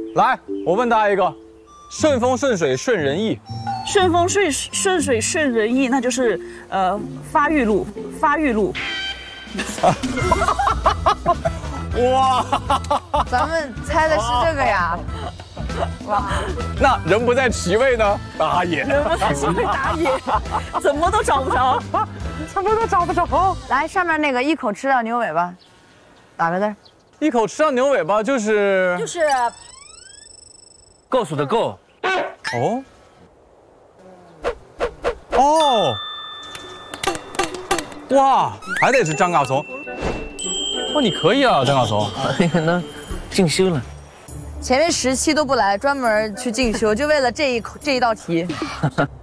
来，我问大家一个，顺风顺水顺人意。 顺风顺水顺人意，那就是发育路。 哇， 咱们猜的是这个呀？哇， 那人不在其位呢？打野。 人不在其位打野，怎么都找不着， 怎么都找不着。 来上面那个一口吃掉牛尾巴，打个字。 一口吃到牛尾巴就是够数的够。 哦。哦。哇，还得是张嘎怂。哇，你可以啊，张嘎怂。 你可能进修了。 前面10期都不来，专门去进修，就为了这一道题。